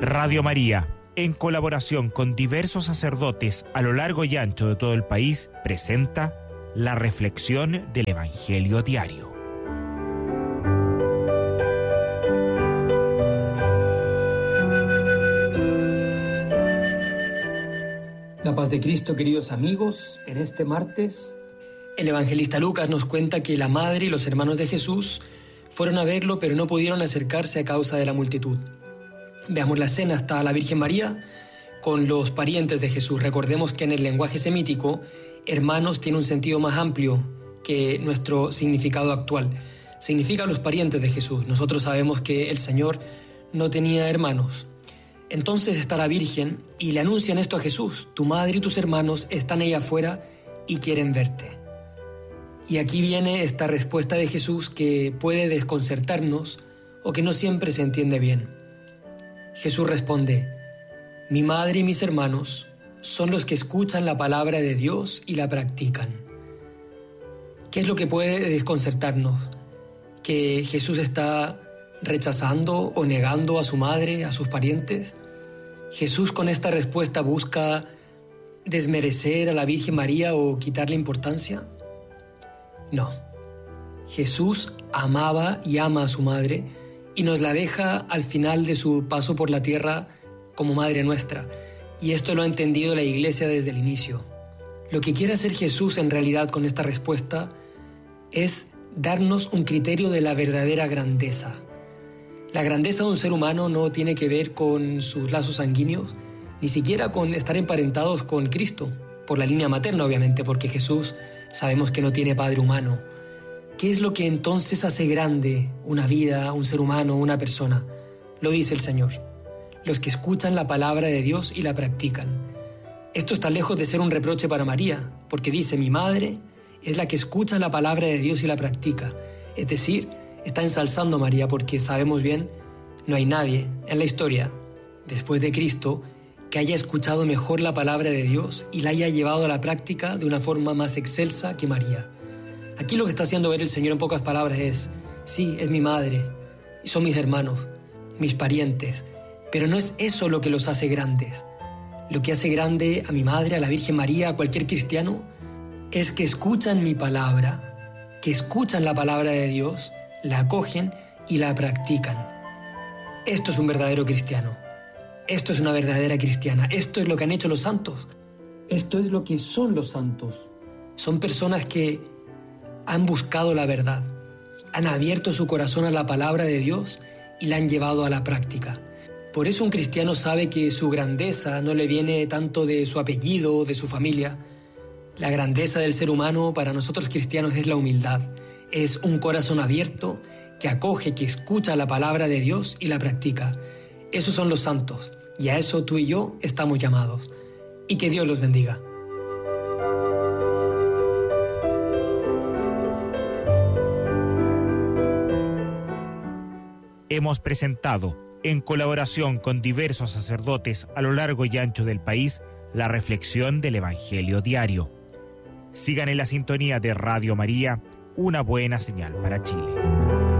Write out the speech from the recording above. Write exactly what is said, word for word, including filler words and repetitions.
Radio María, en colaboración con diversos sacerdotes a lo largo y ancho de todo el país, presenta la reflexión del Evangelio diario. La paz de Cristo, queridos amigos. En este martes, el evangelista Lucas nos cuenta que la madre y los hermanos de Jesús fueron a verlo, pero no pudieron acercarse a causa de la multitud. Veamos la escena. Está la Virgen María con los parientes de Jesús. Recordemos que en el lenguaje semítico, hermanos tiene un sentido más amplio que nuestro significado actual. Significa los parientes de Jesús. Nosotros sabemos que el Señor no tenía hermanos. Entonces está la Virgen y le anuncian esto a Jesús: tu madre y tus hermanos están ahí afuera y quieren verte. Y aquí viene esta respuesta de Jesús que puede desconcertarnos o que no siempre se entiende bien. Jesús responde: mi madre y mis hermanos son los que escuchan la palabra de Dios y la practican. ¿Qué es lo que puede desconcertarnos? ¿Que Jesús está rechazando o negando a su madre, a sus parientes? ¿Jesús con esta respuesta busca desmerecer a la Virgen María o quitarle importancia? No. Jesús amaba y ama a su madre y nos la deja al final de su paso por la tierra como Madre nuestra. Y esto lo ha entendido la Iglesia desde el inicio. Lo que quiere hacer Jesús en realidad con esta respuesta es darnos un criterio de la verdadera grandeza. La grandeza de un ser humano no tiene que ver con sus lazos sanguíneos, ni siquiera con estar emparentados con Cristo, por la línea materna obviamente, porque Jesús sabemos que no tiene padre humano. ¿Qué es lo que entonces hace grande una vida, un ser humano, una persona? Lo dice el Señor: los que escuchan la palabra de Dios y la practican. Esto está lejos de ser un reproche para María, porque dice: mi madre es la que escucha la palabra de Dios y la practica. Es decir, está ensalzando a María porque sabemos bien, no hay nadie en la historia, después de Cristo, que haya escuchado mejor la palabra de Dios y la haya llevado a la práctica de una forma más excelsa que María. Aquí lo que está haciendo ver el Señor en pocas palabras es: sí, es mi madre, y son mis hermanos, mis parientes, pero no es eso lo que los hace grandes. Lo que hace grande a mi madre, a la Virgen María, a cualquier cristiano, es que escuchan mi palabra, que escuchan la palabra de Dios, la acogen y la practican. Esto es un verdadero cristiano. Esto es una verdadera cristiana. Esto es lo que han hecho los santos. Esto es lo que son los santos. Son personas que han buscado la verdad, han abierto su corazón a la palabra de Dios y la han llevado a la práctica. Por eso un cristiano sabe que su grandeza no le viene tanto de su apellido, de su familia. La grandeza del ser humano para nosotros cristianos es la humildad. Es un corazón abierto que acoge, que escucha la palabra de Dios y la practica. Esos son los santos, y a eso tú y yo estamos llamados. Y que Dios los bendiga. Hemos presentado, en colaboración con diversos sacerdotes a lo largo y ancho del país, la reflexión del Evangelio diario. Sigan en la sintonía de Radio María, una buena señal para Chile.